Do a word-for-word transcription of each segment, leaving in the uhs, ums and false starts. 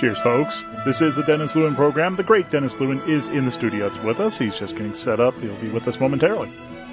Cheers, folks. This is the Dennis Lewin program. The great Dennis Lewin is in the studio with us. He's just getting set up. He'll be with us momentarily.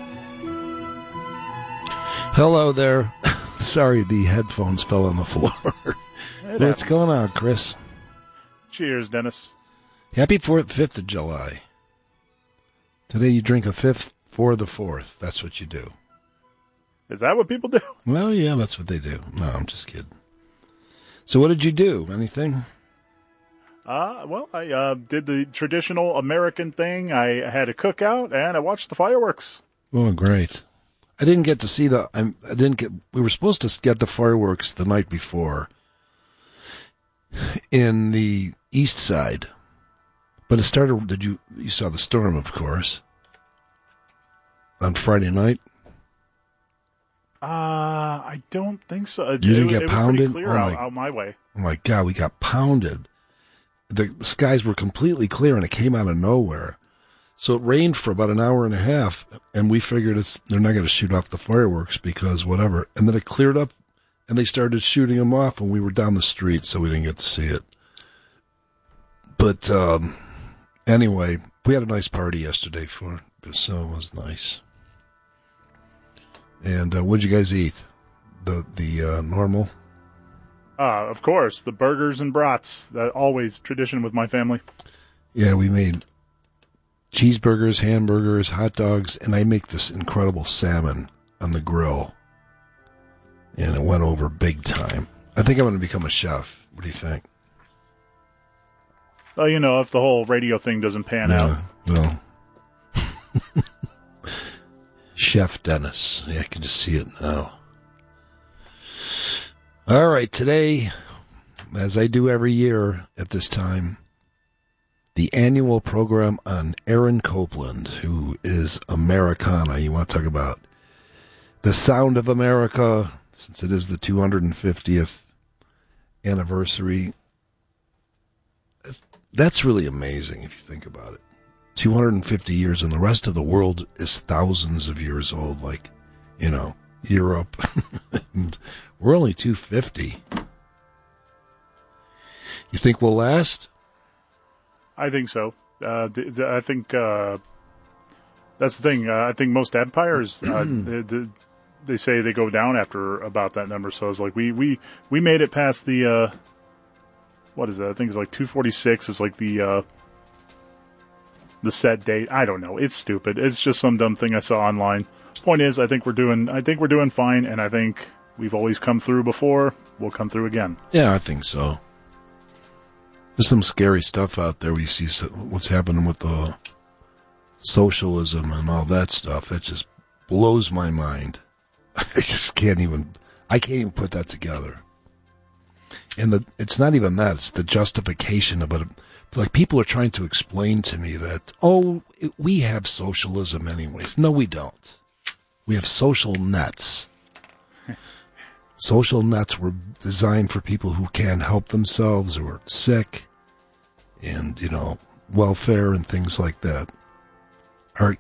Hello there. Sorry, the headphones fell on the floor. What's going on, Chris? Cheers, Dennis. Happy fourth, fifth of July. Today you drink a fifth for the fourth. That's what you do. Is that what people do? Well, yeah, that's what they do. No, I'm just kidding. So what did you do? Anything? Uh, well, I uh, did the traditional American thing. I had a cookout, and I watched the fireworks. Oh, great. I didn't get to see the... I'm, I didn't get... We were supposed to get the fireworks the night before in the east side. But it started... Did you... You saw the storm, of course. On Friday night. Uh, I don't think so. You didn't it, get it pounded? Was pretty clear Oh, out, my, out my way. Oh, my God. We got pounded. The, the skies were completely clear, and it came out of nowhere. So it rained for about an hour and a half, and we figured it's they're not going to shoot off the fireworks because whatever. And then it cleared up, and they started shooting them off, and we were down the street, so we didn't get to see it. But um, anyway, we had a nice party yesterday, for so it was nice. And uh, what did you guys eat? The the uh, normal? Uh, of course, the burgers and brats. That always tradition with my family. Yeah, we made cheeseburgers, hamburgers, hot dogs, and I make this incredible salmon on the grill. And it went over big time. I think I'm going to become a chef. What do you think? Well, you know, if the whole radio thing doesn't pan yeah, out. Well. Chef Dennis. Yeah, I can just see it now. All right, today, as I do every year at this time, the annual program on Aaron Copland, who is Americana. You want to talk about the sound of America, since it is the two hundred fiftieth anniversary. That's really amazing if you think about it. two hundred fifty years, and the rest of the world is thousands of years old, like, you know, Europe. And we're only two hundred fifty. You think we'll last? I think so. Uh, th- th- I think uh, that's the thing. Uh, I think most empires, uh, they, they, they say they go down after about that number. So it's like we, we, we made it past the, uh, what is that? I think it's like two forty-six is like the, uh, the set date. I don't know. It's stupid. It's just some dumb thing I saw online. Point is, I think we're doing, I think we're doing fine, and I think we've always come through before. We'll come through again. Yeah, I think so. There's some scary stuff out there. We see what's happening with the socialism and all that stuff. It just blows my mind. I just can't even, I can't even put that together. And the, it's not even that. It's the justification of it. Like, people are trying to explain to me that, oh, it, we have socialism anyways. No, we don't. We have social nets. Social nets were designed for people who can't help themselves or are sick and, you know, welfare and things like that. Our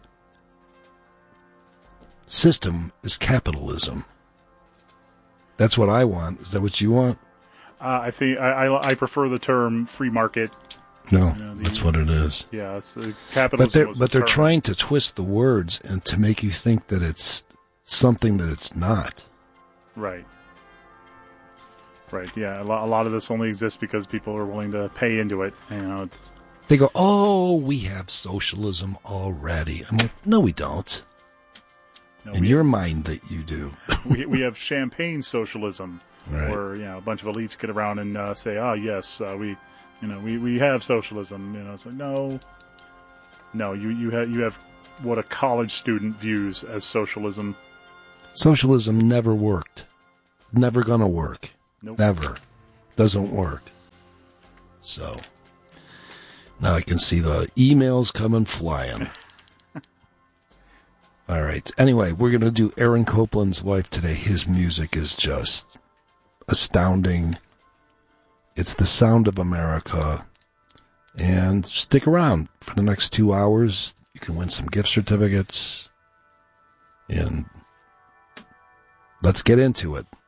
system is capitalism. That's what I want. Is that what you want? Uh, I think I, I, I prefer the term free market. No, you know, the, that's what it is. Yeah, it's uh, capitalism. But they're was but the they're term. trying to twist the words and to make you think that it's something that it's not. Right. Right. Yeah. A lot, a lot of this only exists because people are willing to pay into it. You know. They go, "Oh, we have socialism already." I'm like, "No, we don't." No, In we, your mind, that you do. we we have champagne socialism, Right. where you know a bunch of elites get around and uh, say, "Ah, yes, uh, we, you know, we, we have socialism." You know, it's like no, no, you you have you have what a college student views as socialism. Socialism never worked. Never gonna work. Nope. Never. Doesn't work. So, now I can see the emails coming flying. All right. Anyway, we're going to do Aaron Copland's life today. His music is just astounding. It's the sound of America. And stick around for the next two hours. You can win some gift certificates. And let's get into it.